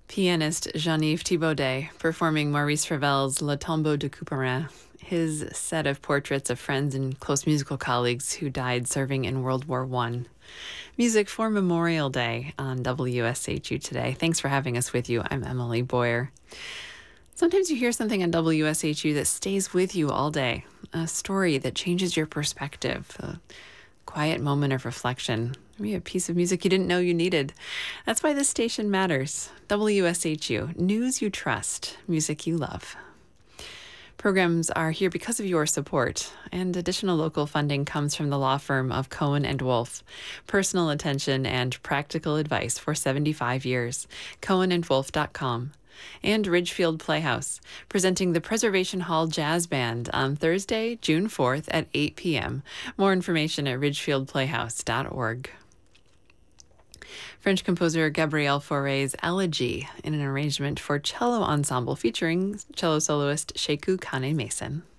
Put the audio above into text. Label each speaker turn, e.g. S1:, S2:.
S1: Pianist Jean-Yves Thibaudet performing Maurice Ravel's Le Tombeau de Couperin, his set of portraits of friends and close musical colleagues who died serving in World War I. Music for Memorial Day on WSHU today. Thanks for having us with you. I'm Emily Boyer. Sometimes you hear something on WSHU that stays with you all day, a story that changes your perspective, a quiet moment of reflection, maybe a piece of music you didn't know you needed. That's why this station matters. WSHU, news you trust, music you love. Programs are here because of your support, and additional local funding comes from the law firm of Cohen and Wolfe. Personal attention and practical advice for 75 years. CohenandWolfe.com. And Ridgefield Playhouse, presenting the Preservation Hall Jazz Band on Thursday, June 4th at 8 p.m. More information at ridgefieldplayhouse.org. French composer Gabriel Fauré's Elegy in an arrangement for cello ensemble featuring cello soloist Sheku Kane Mason.